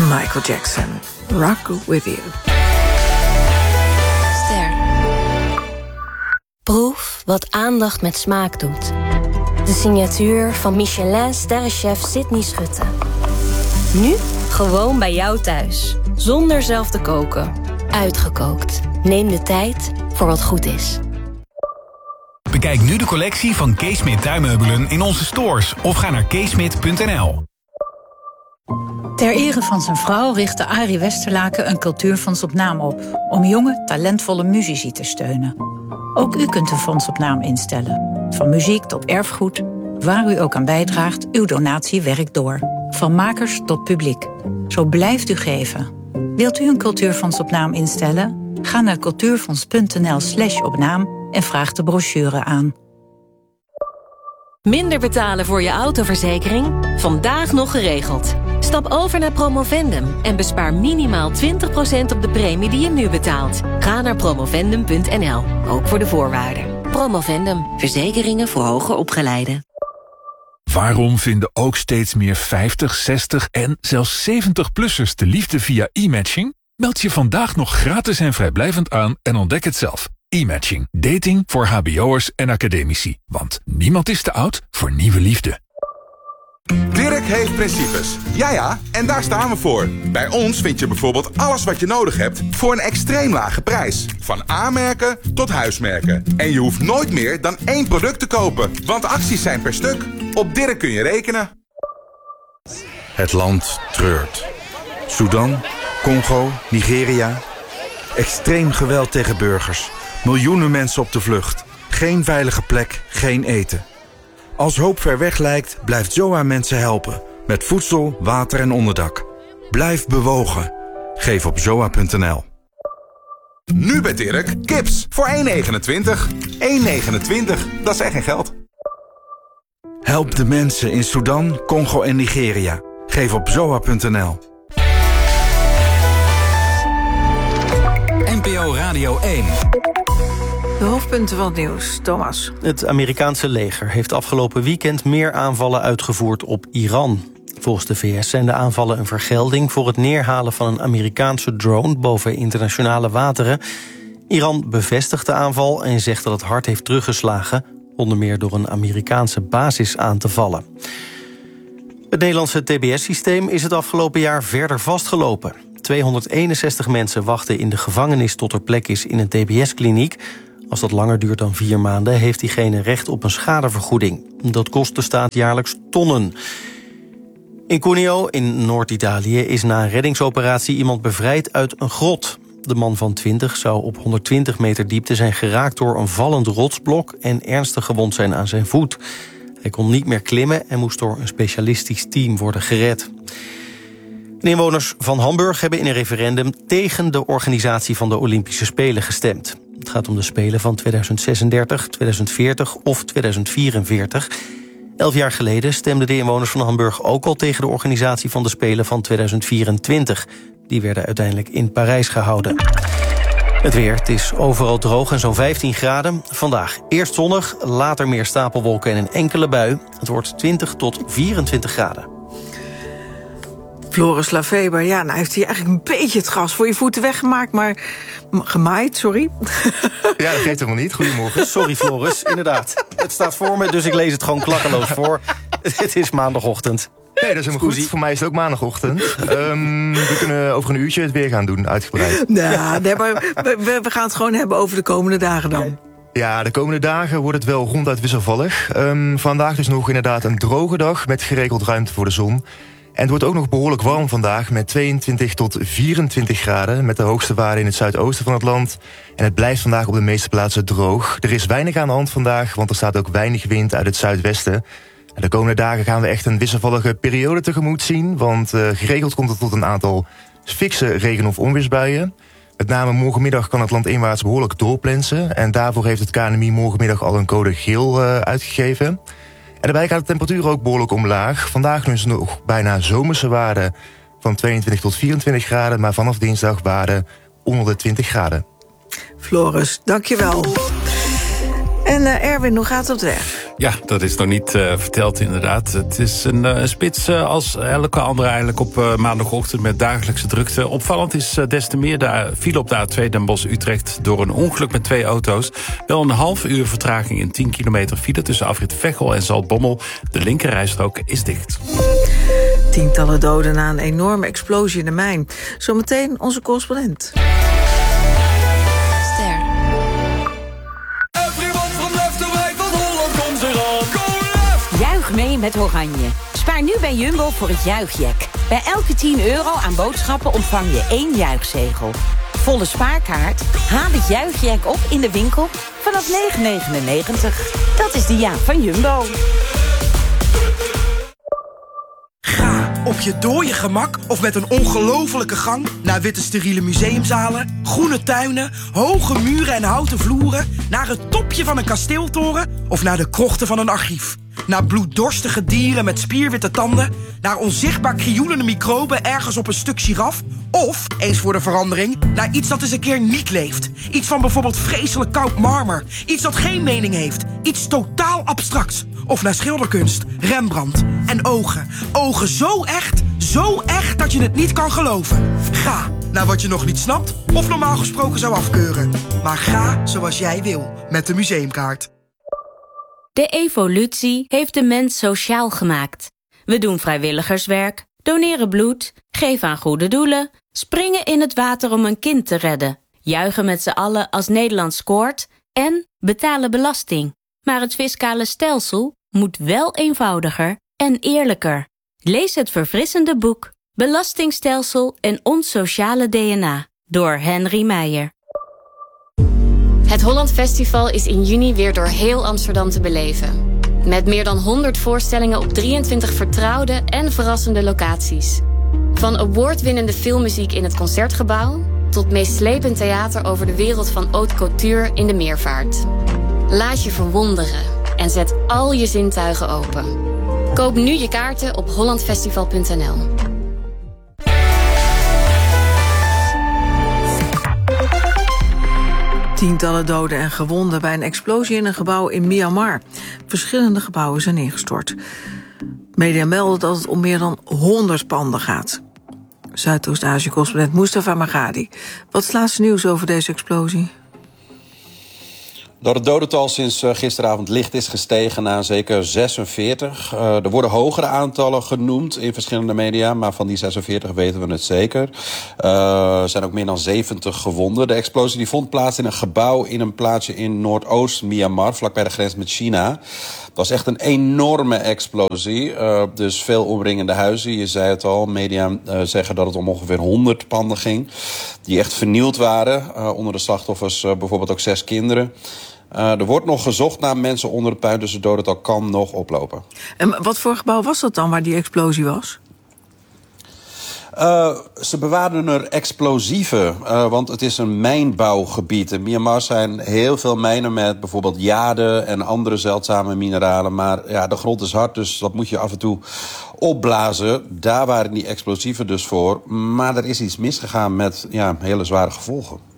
Michael Jackson, Rock With You. Ster. Proef wat aandacht met smaak doet. De signatuur van Michelin-sterrenchef Sydney Schutte. Nu gewoon bij jou thuis. Zonder zelf te koken. Uitgekookt. Neem de tijd voor wat goed is. Bekijk nu de collectie van Keesmit tuinmeubelen in onze stores of ga naar keesmit.nl. Ter ere van zijn vrouw richtte Arie Westerlaken een cultuurfonds op naam op, om jonge, talentvolle muzici te steunen. Ook u kunt een fonds op naam instellen. Van muziek tot erfgoed, waar u ook aan bijdraagt, uw donatie werkt door. Van makers tot publiek. Zo blijft u geven. Wilt u een cultuurfonds op naam instellen? Ga naar cultuurfonds.nl/opnaam en vraag de brochure aan. Minder betalen voor je autoverzekering? Vandaag nog geregeld. Stap over naar Promovendum en bespaar minimaal 20% op de premie die je nu betaalt. Ga naar promovendum.nl, ook voor de voorwaarden. Promovendum, verzekeringen voor hoger opgeleiden. Waarom vinden ook steeds meer 50, 60 en zelfs 70-plussers de liefde via e-matching? Meld je vandaag nog gratis en vrijblijvend aan en ontdek het zelf. E-matching. Dating voor hbo'ers en academici. Want niemand is te oud voor nieuwe liefde. Dirk heeft principes. Ja, en daar staan we voor. Bij ons vind je bijvoorbeeld alles wat je nodig hebt voor een extreem lage prijs. Van A-merken tot huismerken. En je hoeft nooit meer dan 1 product te kopen, want acties zijn per stuk. Op Dirk kun je rekenen. Het land treurt. Sudan, Congo, Nigeria. Extreem geweld tegen burgers. Miljoenen mensen op de vlucht. Geen veilige plek, geen eten. Als hoop ver weg lijkt, blijft ZOA mensen helpen. Met voedsel, water en onderdak. Blijf bewogen. Geef op zoa.nl. Nu bij Dirk, kips voor 1,29. 1,29, dat is echt geen geld. Help de mensen in Sudan, Congo en Nigeria. Geef op zoa.nl. NPO Radio 1. De hoofdpunten van het nieuws, Thomas. Het Amerikaanse leger heeft afgelopen weekend meer aanvallen uitgevoerd op Iran. Volgens de VS zijn de aanvallen een vergelding voor het neerhalen van een Amerikaanse drone boven internationale wateren. Iran bevestigt de aanval en zegt dat het hard heeft teruggeslagen, onder meer door een Amerikaanse basis aan te vallen. Het Nederlandse TBS-systeem is het afgelopen jaar verder vastgelopen. 261 mensen wachten in de gevangenis tot er plek is in een TBS-kliniek. Als dat langer duurt dan 4 maanden, heeft diegene recht op een schadevergoeding. Dat kost de staat jaarlijks tonnen. In Cuneo, in Noord-Italië, is na een reddingsoperatie iemand bevrijd uit een grot. De man van 20 zou op 120 meter diepte zijn geraakt door een vallend rotsblok en ernstig gewond zijn aan zijn voet. Hij kon niet meer klimmen en moest door een specialistisch team worden gered. De inwoners van Hamburg hebben in een referendum tegen de organisatie van de Olympische Spelen gestemd. Het gaat om de Spelen van 2036, 2040 of 2044. 11 jaar geleden stemden de inwoners van Hamburg ook al tegen de organisatie van de Spelen van 2024. Die werden uiteindelijk in Parijs gehouden. Het weer, het is overal droog en zo'n 15 graden. Vandaag eerst zonnig, later meer stapelwolken en een enkele bui. Het wordt 20 tot 24 graden. Floris Lafeber, ja, nou heeft hij eigenlijk een beetje het gras voor je voeten weggemaakt, maar gemaaid, sorry. Ja, dat geeft helemaal niet. Goedemorgen. Sorry Floris, inderdaad. Het staat voor me, dus ik lees het gewoon klakkeloos voor. Het is maandagochtend. Nee, dat is helemaal goed. Voor mij is het ook maandagochtend. We kunnen over een uurtje het weer gaan doen, uitgebreid. Nou, nee, maar we gaan het gewoon hebben over de komende dagen dan. Ja, de komende dagen wordt het wel ronduit wisselvallig. Vandaag dus nog inderdaad een droge dag met geregeld ruimte voor de zon. En het wordt ook nog behoorlijk warm vandaag met 22 tot 24 graden... met de hoogste waarde in het zuidoosten van het land. En het blijft vandaag op de meeste plaatsen droog. Er is weinig aan de hand vandaag, want er staat ook weinig wind uit het zuidwesten. En de komende dagen gaan we echt een wisselvallige periode tegemoet zien... want geregeld komt het tot een aantal fikse regen- of onweersbuien. Met name morgenmiddag kan het land inwaarts behoorlijk doorplensen... en daarvoor heeft het KNMI morgenmiddag al een code geel uitgegeven... En daarbij gaat de temperatuur ook behoorlijk omlaag. Vandaag dus nog bijna zomerse waarden van 22 tot 24 graden... maar vanaf dinsdag waarden onder de 20 graden. Floris, dankjewel. En Erwin, hoe gaat het op de weg? Ja, dat is nog niet verteld inderdaad. Het is een spits als elke andere eigenlijk op maandagochtend met dagelijkse drukte. Opvallend is des te meer de file op de A2 Den Bosch-Utrecht door een ongeluk met 2 auto's. Wel een half uur vertraging in 10 kilometer file tussen afrit Veghel en Zaltbommel. De linkerrijstrook is dicht. Tientallen doden na een enorme explosie in de mijn. Zometeen onze correspondent. Juich mee met Oranje. Spaar nu bij Jumbo voor het Juichjack. Bij elke €10 aan boodschappen ontvang je 1 juichzegel. Volle spaarkaart? Haal het Juichjack op in de winkel vanaf €9,99. Dat is de jaak van Jumbo. Ga op je dode gemak of met een ongelofelijke gang naar witte steriele museumzalen, groene tuinen, hoge muren en houten vloeren, naar het topje van een kasteeltoren of naar de krochten van een archief. Naar bloeddorstige dieren met spierwitte tanden, naar onzichtbaar krioelende microben ergens op een stuk giraf, of, eens voor de verandering, naar iets dat eens een keer niet leeft. Iets van bijvoorbeeld vreselijk koud marmer, iets dat geen mening heeft, iets totaal abstracts. Of naar schilderkunst, Rembrandt en ogen. Ogen zo echt dat je het niet kan geloven. Ga naar wat je nog niet snapt of normaal gesproken zou afkeuren. Maar ga zoals jij wil met de museumkaart. De evolutie heeft de mens sociaal gemaakt. We doen vrijwilligerswerk, doneren bloed, geven aan goede doelen, springen in het water om een kind te redden, juichen met z'n allen als Nederland scoort en betalen belasting. Maar het fiscale stelsel moet wel eenvoudiger en eerlijker. Lees het verfrissende boek Belastingstelsel en ons sociale DNA door Henry Meijer. Het Holland Festival is in juni weer door heel Amsterdam te beleven. Met meer dan 100 voorstellingen op 23 vertrouwde en verrassende locaties. Van awardwinnende filmmuziek in het Concertgebouw tot meeslepend theater over de wereld van haute couture in de Meervaart. Laat je verwonderen en zet al je zintuigen open. Koop nu je kaarten op hollandfestival.nl. Tientallen doden en gewonden bij een explosie in een gebouw in Myanmar. Verschillende gebouwen zijn ingestort. Media melden dat het om meer dan 100 panden gaat. Zuidoost-Azië-correspondent Mustafa Magadi. Wat is het laatste nieuws over deze explosie? Dat het dodental sinds gisteravond licht is gestegen naar zeker 46. Er worden hogere aantallen genoemd in verschillende media, maar van die 46 weten we het zeker. Er zijn ook meer dan 70 gewonden. De explosie die vond plaats in een gebouw in een plaatsje in Noordoost-Myanmar, vlakbij de grens met China. Het was echt een enorme explosie, dus veel omringende huizen. Je zei het al, media zeggen dat het om ongeveer 100 panden ging, die echt vernield waren. Onder de slachtoffers bijvoorbeeld ook 6 kinderen. Er wordt nog gezocht naar mensen onder het puin, dus het dodental kan nog oplopen. En wat voor gebouw was dat dan waar die explosie was? Ze bewaarden er explosieven, want het is een mijnbouwgebied. In Myanmar zijn heel veel mijnen met bijvoorbeeld jade en andere zeldzame mineralen. Maar ja, de grond is hard, dus dat moet je af en toe opblazen. Daar waren die explosieven dus voor. Maar er is iets misgegaan met hele zware gevolgen.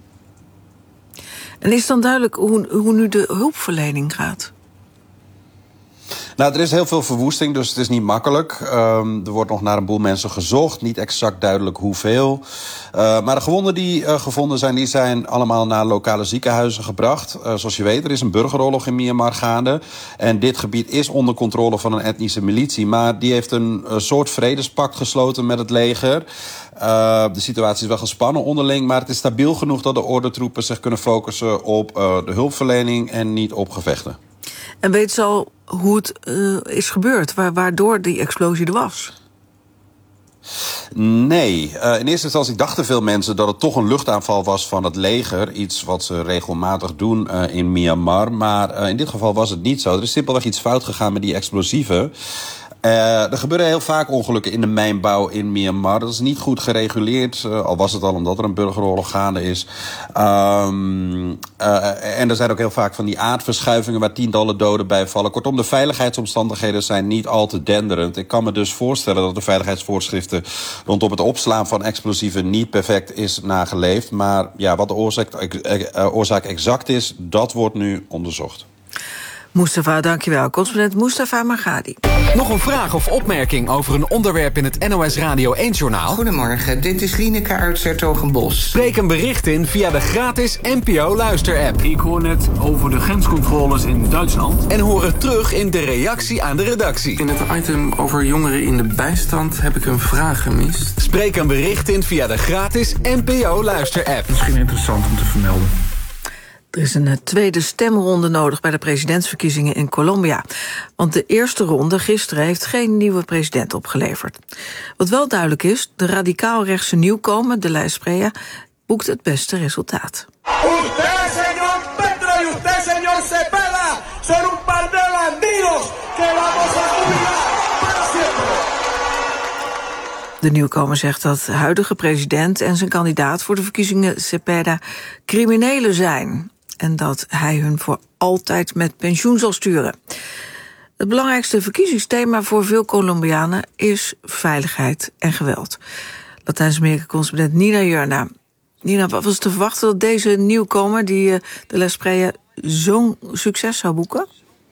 En is dan duidelijk hoe nu de hulpverlening gaat? Nou, er is heel veel verwoesting, dus het is niet makkelijk. Er wordt nog naar een boel mensen gezocht. Niet exact duidelijk hoeveel. Maar de gewonden die gevonden zijn, die zijn allemaal naar lokale ziekenhuizen gebracht. Zoals je weet, er is een burgeroorlog in Myanmar gaande. En dit gebied is onder controle van een etnische militie. Maar die heeft een soort vredespact gesloten met het leger. De situatie is wel gespannen onderling, maar het is stabiel genoeg dat de ordentroepen zich kunnen focussen op de hulpverlening en niet op gevechten. En weet ze al hoe het is gebeurd, waardoor die explosie er was? Nee. In eerste instantie dachten veel mensen dat het toch een luchtaanval was van het leger. Iets wat ze regelmatig doen in Myanmar. Maar in dit geval was het niet zo. Er is simpelweg iets fout gegaan met die explosieven. Er gebeuren heel vaak ongelukken in de mijnbouw in Myanmar. Dat is niet goed gereguleerd, al was het al omdat er een burgeroorlog gaande is. En er zijn ook heel vaak van die aardverschuivingen waar tientallen doden bij vallen. Kortom, de veiligheidsomstandigheden zijn niet al te denderend. Ik kan me dus voorstellen dat de veiligheidsvoorschriften rondom het opslaan van explosieven niet perfect is nageleefd. Maar ja, wat de oorzaak exact is, dat wordt nu onderzocht. Mustafa, dankjewel. Correspondent Mustafa Margadi. Nog een vraag of opmerking over een onderwerp in het NOS Radio 1-journaal? Goedemorgen, dit is Lieneke uit 's-Hertogenbosch. Spreek een bericht in via de gratis NPO Luister-app. Ik hoor net over de grenscontroles in Duitsland. En hoor het terug in de reactie aan de redactie. In het item over jongeren in de bijstand heb ik een vraag gemist. Spreek een bericht in via de gratis NPO Luister-app. Misschien interessant om te vermelden. Er is een tweede stemronde nodig bij de presidentsverkiezingen in Colombia. Want de eerste ronde gisteren heeft geen nieuwe president opgeleverd. Wat wel duidelijk is, de radicaal-rechtse nieuwkomer, de Espriella, boekt het beste resultaat. Usted, señor Petro, y usted, señor Cepeda, son un par de bandidos que vamos a jubilar para siempre. De nieuwkomer zegt dat de huidige president en zijn kandidaat voor de verkiezingen Cepeda criminelen zijn. En dat hij hun voor altijd met pensioen zal sturen. Het belangrijkste verkiezingsthema voor veel Colombianen is veiligheid en geweld. Latijns-Amerika-correspondent Nina Jurna. Nina, wat was te verwachten dat deze nieuwkomer, de Espriella, zo'n succes zou boeken?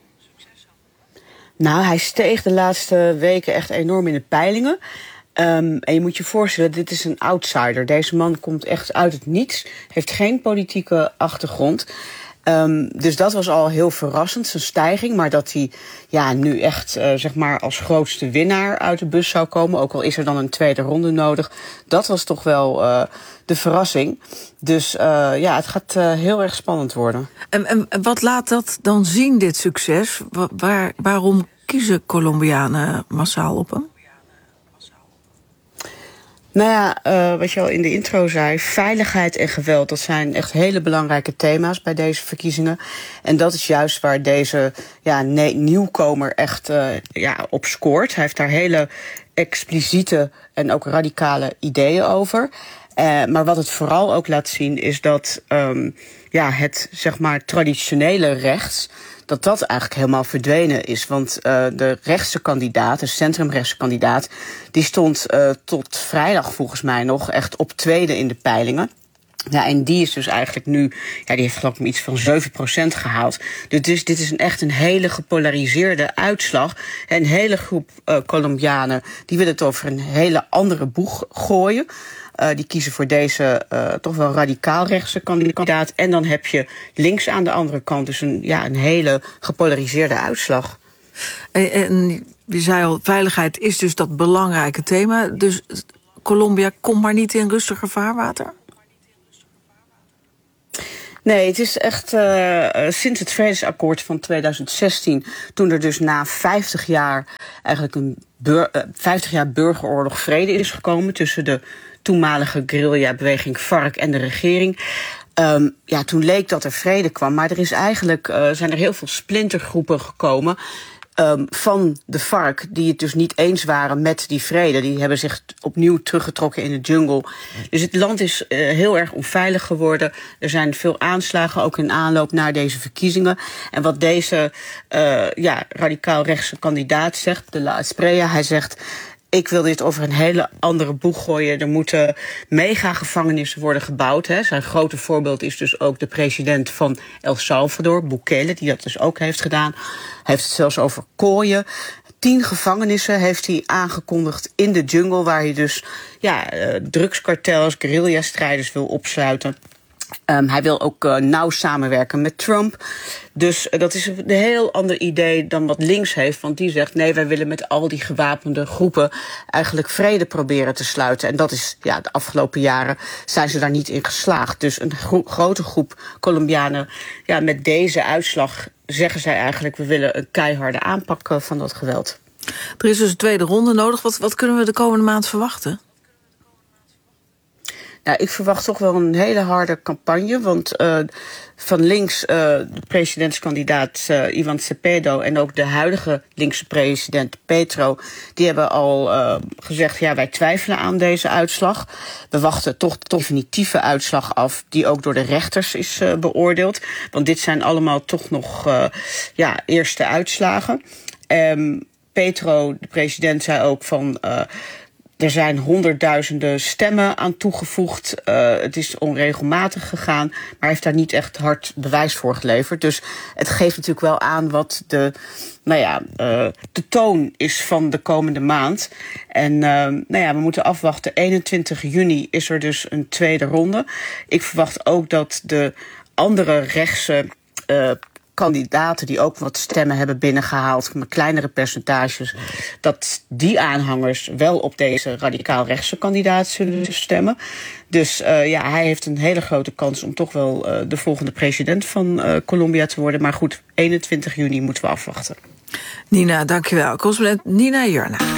Nou, hij steeg de laatste weken echt enorm in de peilingen. En je moet je voorstellen, dit is een outsider. Deze man komt echt uit het niets, heeft geen politieke achtergrond. Dus dat was al heel verrassend, zijn stijging. Maar dat hij nu echt zeg maar als grootste winnaar uit de bus zou komen, ook al is er dan een tweede ronde nodig, dat was toch wel de verrassing. Dus het gaat heel erg spannend worden. En wat laat dat dan zien, dit succes? Waarom kiezen Colombianen massaal op hem? Nou ja, wat je al in de intro zei, veiligheid en geweld, dat zijn echt hele belangrijke thema's bij deze verkiezingen. En dat is juist waar deze nieuwkomer echt op scoort. Hij heeft daar hele expliciete en ook radicale ideeën over. Maar wat het vooral ook laat zien is dat het zeg maar traditionele rechts, dat eigenlijk helemaal verdwenen is. Want de rechtse kandidaat, de centrumrechtse kandidaat, die stond tot vrijdag volgens mij nog echt op tweede in de peilingen. Ja, en die is dus eigenlijk nu, die heeft geloof ik iets van 7% gehaald. Dus dit is echt een hele gepolariseerde uitslag. Een hele groep Colombianen, die willen het over een hele andere boeg gooien. Die kiezen voor deze toch wel radicaal rechtse kandidaat. En dan heb je links aan de andere kant dus een hele gepolariseerde uitslag. En je zei al, veiligheid is dus dat belangrijke thema. Dus Colombia komt maar niet in rustiger vaarwater? Nee, het is echt sinds het vredesakkoord van 2016... toen er dus na 50 jaar eigenlijk 50 jaar burgeroorlog vrede is gekomen tussen de toenmalige guerrilla-beweging FARC en de regering. Toen leek dat er vrede kwam, maar er is eigenlijk zijn er heel veel splintergroepen gekomen van de FARC, die het dus niet eens waren met die vrede. Die hebben zich opnieuw teruggetrokken in de jungle. Dus het land is heel erg onveilig geworden. Er zijn veel aanslagen, ook in aanloop naar deze verkiezingen. En wat deze radicaal-rechtse kandidaat zegt, de Espriella, hij zegt: ik wil dit over een hele andere boeg gooien. Er moeten megagevangenissen worden gebouwd. Hè. Zijn grote voorbeeld is dus ook de president van El Salvador, Bukele, die dat dus ook heeft gedaan. Hij heeft het zelfs over kooien. 10 gevangenissen heeft hij aangekondigd in de jungle, waar hij dus drugskartels, guerrilla-strijders wil opsluiten. Hij wil ook nauw samenwerken met Trump. Dus dat is een heel ander idee dan wat links heeft. Want die zegt, nee, wij willen met al die gewapende groepen eigenlijk vrede proberen te sluiten. En dat is, de afgelopen jaren zijn ze daar niet in geslaagd. Dus een grote groep Colombianen, met deze uitslag zeggen zij eigenlijk, we willen een keiharde aanpak van dat geweld. Er is dus een tweede ronde nodig. Wat kunnen we de komende maand verwachten? Ja, ik verwacht toch wel een hele harde campagne. Want van links de presidentskandidaat Ivan Cepeda en ook de huidige linkse president Petro, die hebben al gezegd, ja, wij twijfelen aan deze uitslag. We wachten toch de definitieve uitslag af, die ook door de rechters is beoordeeld. Want dit zijn allemaal toch nog eerste uitslagen. Petro, de president, zei ook van er zijn honderdduizenden stemmen aan toegevoegd. Het is onregelmatig gegaan, maar hij heeft daar niet echt hard bewijs voor geleverd. Dus het geeft natuurlijk wel aan wat de toon is van de komende maand. En we moeten afwachten. 21 juni is er dus een tweede ronde. Ik verwacht ook dat de andere rechtse kandidaten die ook wat stemmen hebben binnengehaald, met kleinere percentages, dat die aanhangers wel op deze radicaal-rechtse kandidaat zullen stemmen. Dus hij heeft een hele grote kans om toch wel de volgende president van Colombia te worden. Maar goed, 21 juni moeten we afwachten. Nina, dankjewel. Correspondent Nina Jurna.